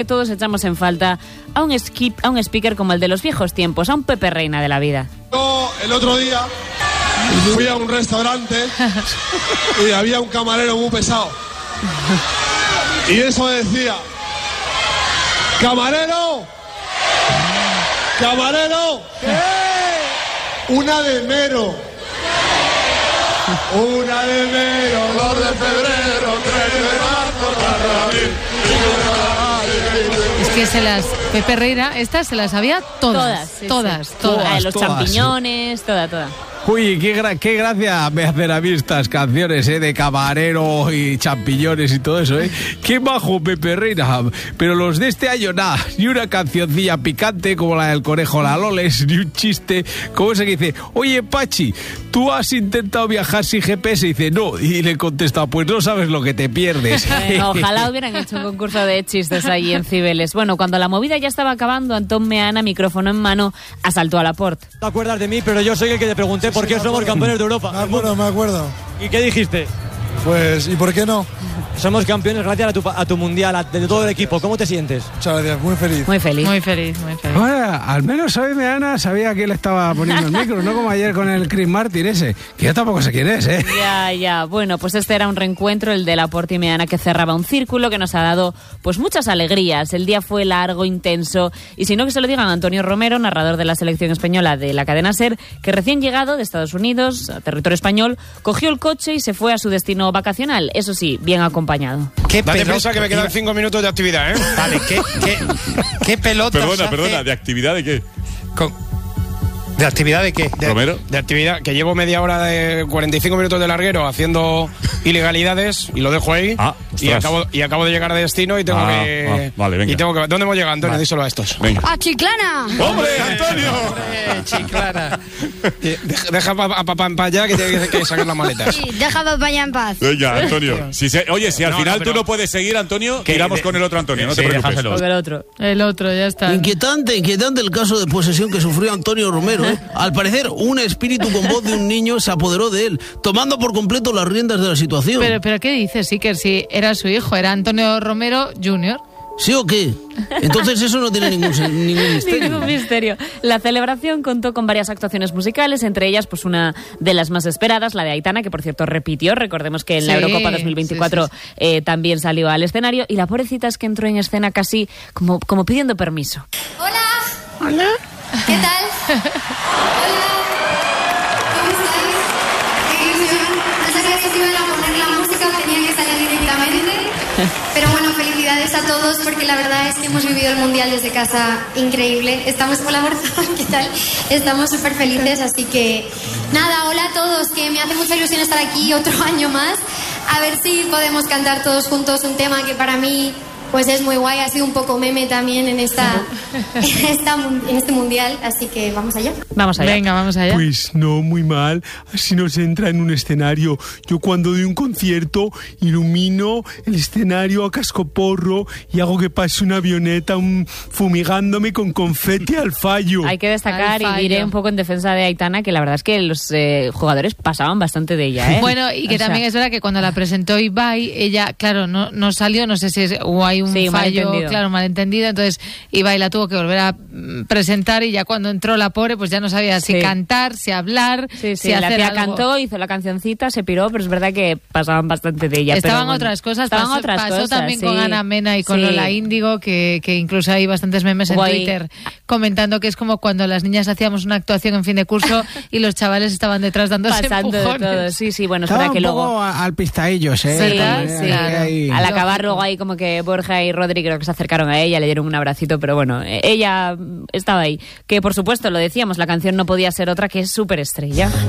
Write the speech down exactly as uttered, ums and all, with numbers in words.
Todos echamos en falta a un, skip, a un speaker como el de los viejos tiempos, a un Pepe Reina de la vida. Yo el otro día fui a un restaurante y había un camarero muy pesado. Y eso decía: ¡camarero! ¡Camarero! ¿Qué? Una de enero. Una de enero, dos de febrero, tres de marzo, para abril. Es que se las... Pepe Reina, estas se las sabía todas. Todas, sí, todas, sí. todas. La de los todas, champiñones, toda, toda. Uy, qué, gra- qué gracia me hacen a mí estas canciones, ¿eh? De camarero y champiñones y todo eso, ¿eh? Qué bajo Pepe Reina. Pero los de este año, nada. Ni una cancioncilla picante como la del conejo La Loles, ni un chiste como ese que dice: oye, Pachi, ¿tú has intentado viajar sin G P S? Y dice: no. Y le contesta: pues no sabes lo que te pierdes. Eh, ojalá hubieran hecho un concurso de chistes allí en Cibeles. Bueno, cuando la movida ya estaba acabando, Antón Meana, micrófono en mano, asaltó a Laporte. No te acuerdas de mí, pero yo soy el que te pregunté por qué somos campeones de Europa. Me acuerdo, me acuerdo. ¿Y qué dijiste? Pues, ¿y por qué no? Somos campeones gracias a tu, a tu mundial, a, de todo el equipo. ¿Cómo te sientes? Muchas gracias, muy feliz. Muy feliz. Muy feliz, muy feliz. Bueno, al menos hoy Meana sabía que él estaba poniendo el micro, no como ayer con el Chris Martin ese, que yo tampoco sé quién es, ¿eh? Ya, ya. Bueno, pues este era un reencuentro, el de Laporte y Meana, que cerraba un círculo que nos ha dado pues muchas alegrías. El día fue largo, intenso, y si no, que se lo digan a Antonio Romero, narrador de la selección española de la cadena SER, que recién llegado de Estados Unidos, a territorio español, cogió el coche y se fue a su destino vacacional, eso sí, bien acompañado. ¿Qué Date pelota? prisa que me quedan cinco minutos de actividad, ¿eh? Vale, ¿qué, qué, qué pelotas Perdona, hace perdona, ¿de actividad de qué? con- ¿De actividad de qué? De- ¿Romero? De actividad, que llevo media hora de cuarenta y cinco minutos de larguero haciendo ilegalidades y lo dejo ahí. Ah, y ostras. acabo, y acabo de llegar de destino y tengo Ah, que... ah, vale, venga. Y tengo que... ¿Dónde hemos llegado, Antonio? Díselo a estos. Venga. ¡A Chiclana! ¡Hombre, Antonio! Eh, Chiclana. Eh, Deja, deja pa- a papá en paz ya que tiene que, que sacar las maletas. Sí, deja a papá ya en paz. Venga, Antonio. Si se- oye, si al No, final no, pero- tú no puedes seguir, Antonio, Que tiramos de- con el otro Antonio, no te Sí, preocupes. déjaselo. Porque el otro. El otro, ya está. Inquietante, inquietante el caso de posesión que sufrió Antonio Romero, ¿eh? Al parecer, un espíritu con voz de un niño se apoderó de él, tomando por completo las riendas de la situación. Pero, pero ¿qué dices, Iker? Si era su hijo, era Antonio Romero junior ¿Sí o qué? Entonces eso no tiene ningún, se- ningún misterio. Ningún misterio. La celebración contó con varias actuaciones musicales, entre ellas pues una de las más esperadas, la de Aitana, que por cierto repitió. Recordemos que en la Sí, Eurocopa dos mil veinticuatro sí, sí, eh, también salió al escenario, y la pobrecita es que entró en escena casi como, como pidiendo permiso. Hola. Hola. ¿Qué tal? Hola. ¿Cómo estáis? Qué ilusión. No sabía si iban a poner la música o tenía que salir directamente. Pero bueno, felicidades a todos porque la verdad es que hemos vivido el Mundial desde casa increíble. Estamos con la ¿qué tal? Estamos súper felices, así que nada, hola a todos, que me hace mucha ilusión estar aquí otro año más. A ver si podemos cantar todos juntos un tema que para mí pues es muy guay, ha sido un poco meme también en esta, en esta en este mundial, así que vamos allá. Vamos allá. Venga, vamos allá. Pues no, muy mal. Así no se entra en un escenario. Yo cuando doy un concierto ilumino el escenario a cascoporro y hago que pase una avioneta un, fumigándome con confeti al fallo. Hay que destacar, Al fallo. y diré un poco en defensa de Aitana, que la verdad es que los eh, jugadores pasaban bastante de ella, ¿eh? Bueno, y que O sea, también es verdad que cuando la presentó Ibai, ella, claro, no, no salió, no sé si es, o hay un Sí, un fallo, malentendido. claro, malentendido, entonces Ibai la tuvo que volver a mm, presentar, y ya cuando entró la pobre, pues ya no sabía si Sí. cantar, si hablar, Sí, sí, si la hacer tía algo. cantó, hizo la cancioncita, se piró, pero es verdad que pasaban bastante de ella. Estaban pero bueno, otras cosas, estaban pasó, otras pasó cosas, también con sí. Ana Mena y con Sí. Lola Índigo, que, que incluso hay bastantes memes en Guay. Twitter comentando que es como cuando las niñas hacíamos una actuación en fin de curso y los chavales estaban detrás dándose Pasando de empujones. todo, sí, sí, bueno, es Estaba verdad que un poco luego... a- al pistaillos, ¿eh? Sí, ¿verdad? sí. Claro. Ahí. Al Lógico. acabar luego ahí como que Borja y Rodri creo que se acercaron a ella, le dieron un abracito, pero bueno, eh, ella mm, estaba ahí. Que por supuesto, lo decíamos, la canción no podía ser otra que es Superestrella.